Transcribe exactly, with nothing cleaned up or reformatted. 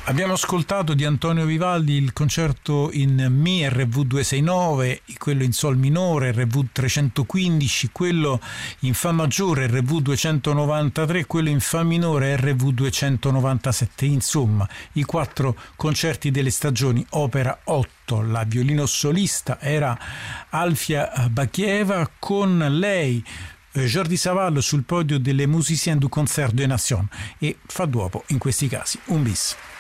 Abbiamo ascoltato di Antonio Vivaldi il concerto in Mi R V duecentosessantanove, quello in Sol minore R V trecentoquindici, quello in Fa maggiore R V duecentonovantatré, quello in Fa minore R V duecentonovantasette. Insomma, i quattro concerti delle stagioni, opera otto. La violino solista era Alfia Bakieva, con lei Jordi Savall sul podio delle Musiciens du Concert des Nations, e fa dopo in questi casi un bis.